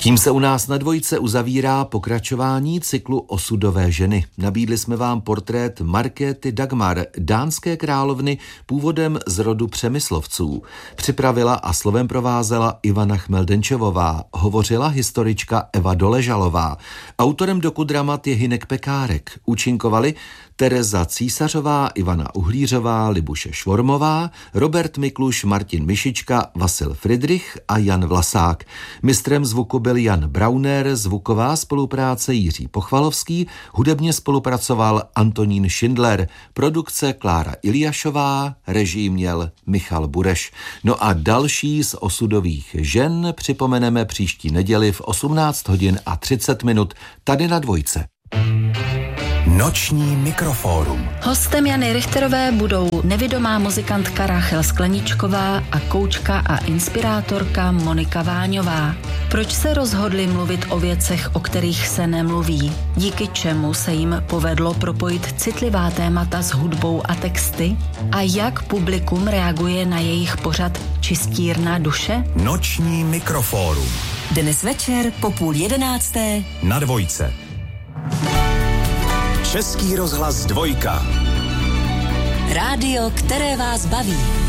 Tím se u nás na Dvojce uzavírá pokračování cyklu Osudové ženy. Nabídli jsme vám portrét Markéty Dagmar, dánské královny, původem z rodu Přemyslovců. Připravila a slovem provázela Ivana Chmeldenčovová, hovořila historička Eva Doležalová. Autorem dokudramat je Hynek Pekárek. Účinkovali Tereza Císařová, Ivana Uhlířová, Libuše Švormová, Robert Mikluš, Martin Mišička, Vasil Fridrich a Jan Vlasák. Mistrem zvuku byl Jan Brauner, zvuková spolupráce Jiří Pochvalovský, hudebně spolupracoval Antonín Schindler, produkce Klára Iliášová, režii měl Michal Bureš. No a další z osudových žen připomeneme příští neděli v 18 hodin a 30 minut tady na Dvojce. Noční mikrofórum. Hostem Jany Richterové budou nevidomá muzikantka Rachel Skleničková a koučka a inspirátorka Monika Váňová. Proč se rozhodli mluvit o věcech, o kterých se nemluví? Díky čemu se jim povedlo propojit citlivá témata s hudbou a texty? A jak publikum reaguje na jejich pořad Čistírna duše? Noční mikrofórum. Dnes večer po 10:30 na Dvojce. Český rozhlas Dvojka. Rádio, které vás baví.